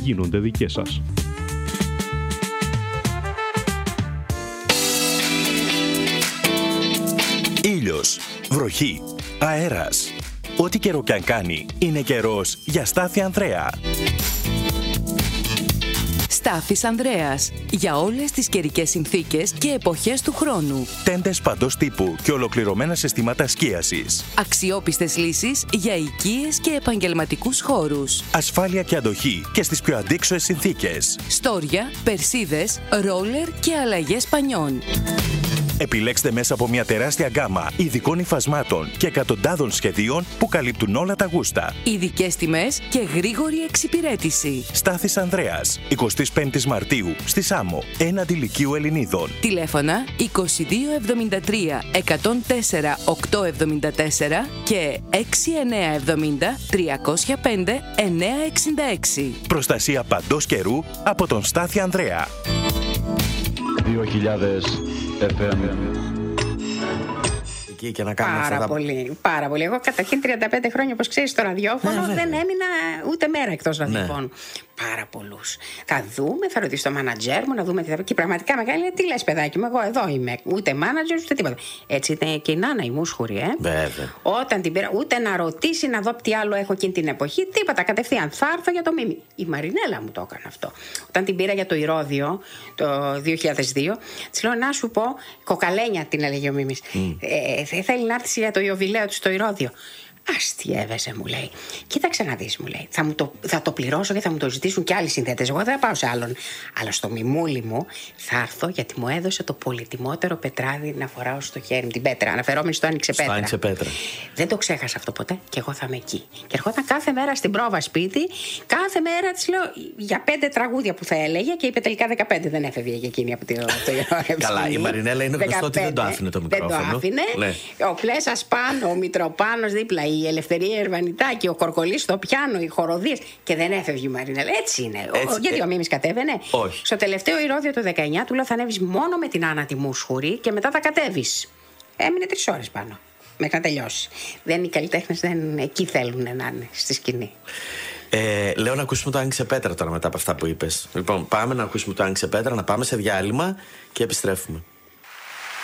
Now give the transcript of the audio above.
γίνονται δικές σας. Ήλιος, βροχή, αέρας. Ό,τι καιρό κι αν κάνει, είναι καιρός για Στάθη Ανδρέα. Στάθης Ανδρέας. Για όλες τις καιρικές συνθήκες και εποχές του χρόνου. Τέντες παντός τύπου και ολοκληρωμένα συστήματα σκίασης. Αξιόπιστες λύσεις για οικίες και επαγγελματικούς χώρους. Ασφάλεια και αντοχή και στις πιο αντίξωες συνθήκες. Στόρια, περσίδες, ρόλερ και αλλαγές πανιών. Επιλέξτε μέσα από μια τεράστια γκάμα ειδικών υφασμάτων και εκατοντάδων σχεδίων που καλύπτουν όλα τα γούστα. Ειδικές τιμές και γρήγορη εξυπηρέτηση. Στάθης Ανδρέας, 25 Μαρτίου, στη Σάμο, έναντι Λυκείου Ελληνίδων. Τηλέφωνα 2273 104 874 και 6970 305 966. Προστασία παντός καιρού από τον Στάθη Ανδρέα. 2000 FM. Και να πάρα πολύ, πάρα πολύ. Εγώ καταρχήν 35 χρόνια, όπως ξέρεις, στο ραδιόφωνο δεν έμεινα ούτε μέρα εκτός ραδιοφώνου. Πάρα πολλούς. Θα δούμε, θα ρωτήσω το μάνατζέρ μου να δούμε τι θα πει. Και πραγματικά μεγάλη είναι, τι λες, παιδάκι μου, εγώ εδώ είμαι. Ούτε μάνατζερ, ούτε τίποτα. Έτσι ήταν και η Νάνα η Μούσχουρη, Βέβαια. Όταν την πήρα, ούτε να ρωτήσει να δω τι άλλο έχω εκείνη την εποχή, τίποτα. Κατευθείαν θα έρθω για το Μίμη. Η Μαρινέλα μου το έκανε αυτό. Όταν την πήρα για το Ηρώδιο το 2002, της λέω να σου πω, κοκαλένια την έλεγε ο Μίμης. Θέλει να έρθει για το Ιωβιλέο του στο Ηρώδιο. Αστιεύεσαι, μου λέει. Κοίταξε να δεις, μου λέει. Θα το πληρώσω και θα μου το ζητήσουν και άλλοι συνθέτες. Εγώ δεν θα πάω σε άλλον. Αλλά στο μιμούλι μου θα έρθω γιατί μου έδωσε το πολυτιμότερο πετράδι να φοράω στο χέρι μου. Την πέτρα. Αναφερόμενη στο άνοιξε πέτρα. Δεν το ξέχασα αυτό ποτέ και εγώ θα είμαι εκεί. Και ερχόταν κάθε μέρα στην πρόβα σπίτι. Κάθε μέρα της λέω για 5 τραγούδια που θα έλεγε και είπε τελικά 15. Δεν έφευγε για εκείνη από το Καλά, η Μαρινέλα είναι γνωστό ότι δεν το άφηνε το μικρόφωνο. Δεν το άφηνε. Ο Πλέσας πάνω, ο Μητροπάνος δίπλα, η Ελευθερία Ερβανιτάκη, ο Κορκολής στο πιάνο, οι χοροδίες. Και δεν έφευγε η Μαρινέλα. Έτσι είναι. Γιατί ο Μίμης κατέβαινε. Όχι. Στο τελευταίο Ηρώδιο το 19 του λέω θα ανέβεις μόνο με την Άννα τη Μούσχουρη και μετά θα κατέβεις. Έμεινε 3 ώρες πάνω. Μέχρι να τελειώσει. Οι καλλιτέχνες δεν εκεί θέλουν να είναι στη σκηνή. Λέω να ακούσουμε το Άνοιξε Πέτρα τώρα μετά από αυτά που είπες. Λοιπόν, πάμε να ακούσουμε το Άνοιξε Πέτρα, να πάμε σε διάλειμμα και επιστρέφουμε.